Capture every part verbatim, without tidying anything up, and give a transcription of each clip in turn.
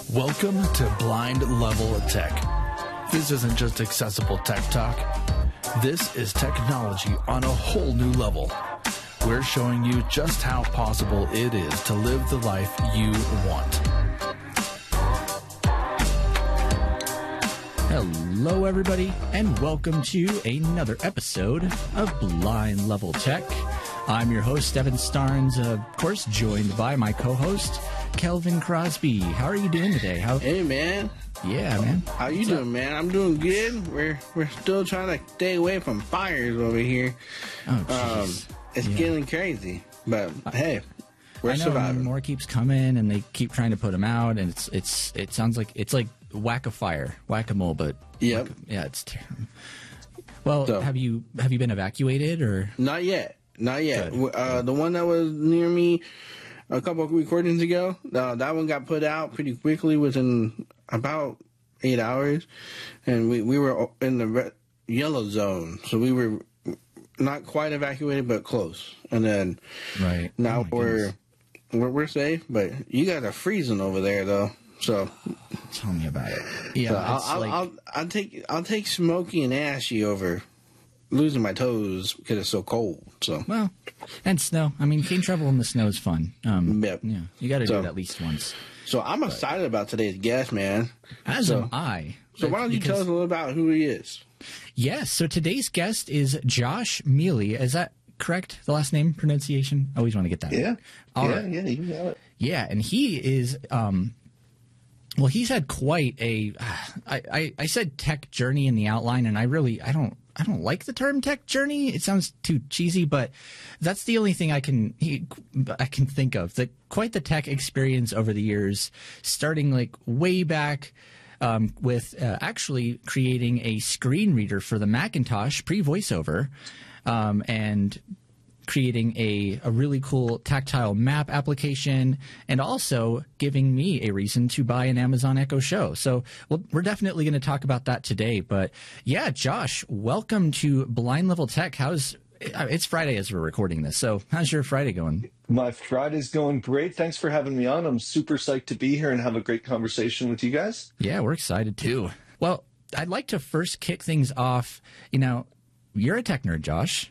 Welcome to Blind Level Tech. This isn't just accessible tech talk. This is technology on a whole new level. We're showing you just how possible it is to live the life you want. Hello, everybody, and welcome to another episode of Blind Level Tech. I'm your host, Evan Starnes, of course, joined by my co-host, Kelvin Crosby. How are you doing today? How? Hey, man. Yeah, man. How you What's doing, up? man? I'm doing good. We're we're still trying to stay away from fires over here. Oh, jeez. Um, it's yeah. getting crazy, but uh, hey, we're I know, surviving. More keeps coming, and they keep trying to put them out, and it's it's it sounds like it's like whack-a-fire, whack-a-mole, but yep, yeah, it's terrible. Well, so, have you have you been evacuated or not yet? Not yet. Uh, the one that was near me a couple of recordings ago, uh, that one got put out pretty quickly within about eight hours. And we, we were in the red, yellow zone. So we were not quite evacuated, but close. And then right. now oh we're, we're we're safe. But you guys are freezing over there, though. So tell me about it. Yeah, so I'll, I'll, like... I'll, I'll take I'll take Smokey and Ashy over losing my toes because it's so cold. So well, and snow. I mean, cane travel in the snow is fun. Um, yep. Yeah, you got to so, do it at least once. So I'm but, excited about today's guest, man. As so, am I. So why don't you because, tell us a little about who he is? Yes. So today's guest is Josh Mealy. Is that correct? The last name pronunciation? I always want to get that. Yeah. All yeah. right. Yeah. You know it. Yeah, and he is. Um, well, he's had quite a. I, I I said tech journey in the outline, and I really I don't. I don't like the term tech journey. It sounds too cheesy, but that's the only thing I can he, I can think of. The quite the tech experience over the years, starting like way back um, with uh, actually creating a screen reader for the Macintosh pre-VoiceOver, um, and creating a, a really cool tactile map application, and also giving me a reason to buy an Amazon Echo Show. So well, we're definitely going to talk about that today. But yeah, Josh, welcome to Blind Level Tech. How's it's Friday as we're recording this. So how's your Friday going? My Friday's going great. Thanks for having me on. I'm super psyched to be here and have a great conversation with you guys. Yeah, we're excited too. Well, I'd like to first kick things off. You know, you're a tech nerd, Josh.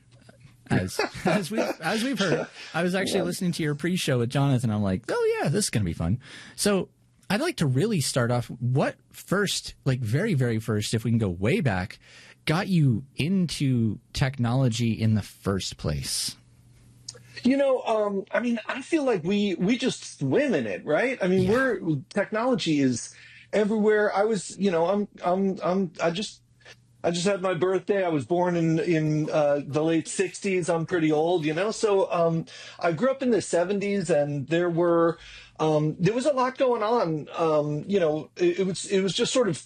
As as we as we've heard, I was actually yeah. listening to your pre-show with Jonathan. I'm like, oh yeah, this is gonna be fun. So I'd like to really start off. What first, like very very first, if we can go way back, got you into technology in the first place? You know, um, I mean, I feel like we we just swim in it, right? I mean, yeah. we're technology is everywhere. I was, you know, I'm I'm I'm I just. I just had my birthday. I was born in in uh, the late sixties. I'm pretty old, you know. So um, I grew up in the seventies, and there were um, there was a lot going on. Um, you know, it, it was it was just sort of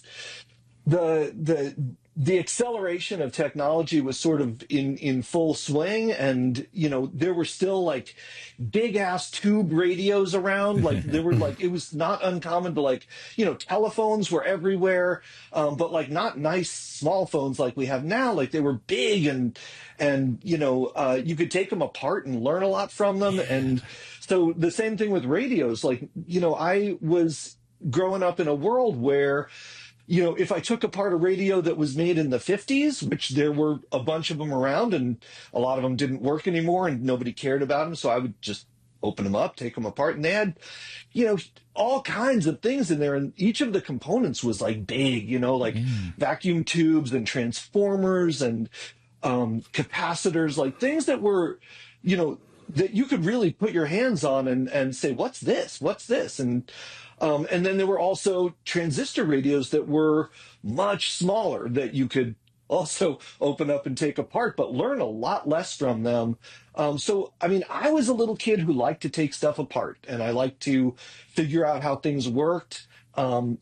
the the the acceleration of technology was sort of in in full swing, and you know there were still like big ass tube radios around. Like there were like it was not uncommon to like you know telephones were everywhere, um, but like not nice small phones like we have now. Like they were big and and you know uh, you could take them apart and learn a lot from them. Yeah. And so the same thing with radios. Like you know I was growing up in a world where. You know, if I took apart a radio that was made in the fifties, which there were a bunch of them around and a lot of them didn't work anymore and nobody cared about them. So I would just open them up, take them apart. And they had, you know, all kinds of things in there. And each of the components was like big, you know, like mm. vacuum tubes and transformers and um, capacitors, like things that were, you know, that you could really put your hands on and, and say, what's this? What's this? And Um, and then there were also transistor radios that were much smaller that you could also open up and take apart, but learn a lot less from them. Um, so, I mean, I was a little kid who liked to take stuff apart, and I liked to figure out how things worked. Um,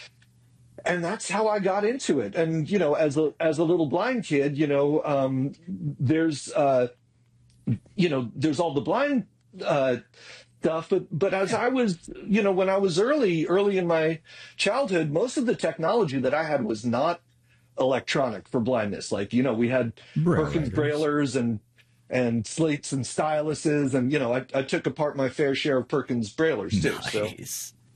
and that's how I got into it. And, you know, as a, as a little blind kid, you know, um, there's, uh, you know, there's all the blind, uh, stuff, but but as I was, you know, when I was early, early in my childhood, most of the technology that I had was not electronic for blindness. Like, you know, we had Braille Perkins writers. Braillers and and slates and styluses, and you know, I, I took apart my fair share of Perkins Braillers too. Nice. So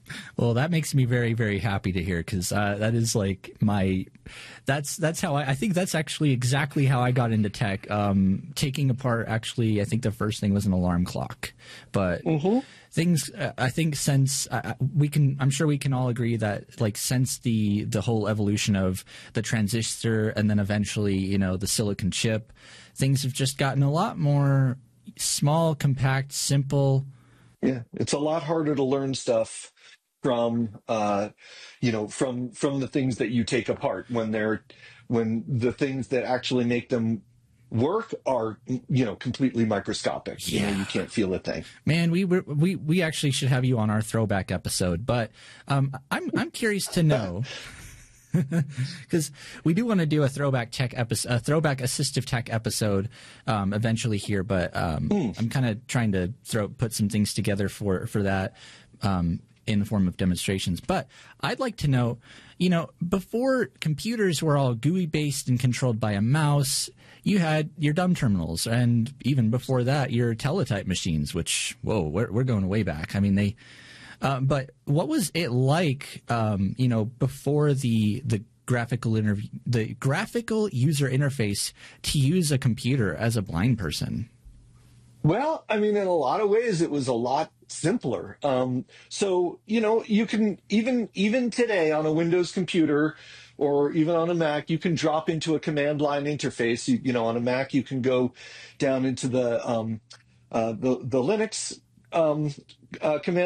Well, that makes me very, very happy to hear, because uh, that is like my, that's that's how I, I think that's actually exactly how I got into tech. Um, taking apart, actually, I think the first thing was an alarm clock, but mm-hmm. things. Uh, I think since uh, we can, I'm sure we can all agree that like since the the whole evolution of the transistor and then eventually, you know, the silicon chip, things have just gotten a lot more small, compact, simple. Yeah, it's a lot harder to learn stuff from uh you know from from the things that you take apart when they're when the things that actually make them work are, you know, completely microscopic. Yeah. You know, you can't feel a thing. Man, we were, we we actually should have you on our throwback episode, but um I'm I'm curious to know because we do want to do a throwback tech episode, a throwback assistive tech episode um eventually here, but um mm. I'm kind of trying to throw put some things together for for that um in the form of demonstrations. But I'd like to know, you know, before computers were all G U I-based and controlled by a mouse, you had your dumb terminals, and even before that, your teletype machines, which, whoa, we're, we're going way back. I mean, they uh, – but what was it like, um, you know, before the the graphical interv- the graphical user interface to use a computer as a blind person? Well, I mean, in a lot of ways, it was a lot simpler. Um, so, you know, you can even even today on a Windows computer or even on a Mac, you can drop into a command line interface. You, you know, on a Mac, you can go down into the um, uh, the, the Linux um, uh, command